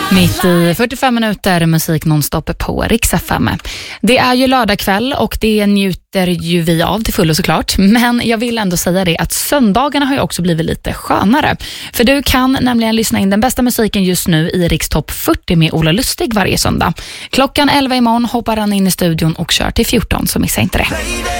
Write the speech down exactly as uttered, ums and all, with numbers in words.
Mitt i fyrtiofem minuter musik nonstop på Rix F M. Det är ju lördag kväll och det njuter ju vi av till fullo såklart. Men jag vill ändå säga det att söndagarna har ju också blivit lite skönare. För du kan nämligen lyssna in den bästa musiken just nu i Rix Topp fyrtio med Ola Lustig varje söndag. Klockan elva imorgon hoppar han in i studion och kör till fjorton, så missa inte det.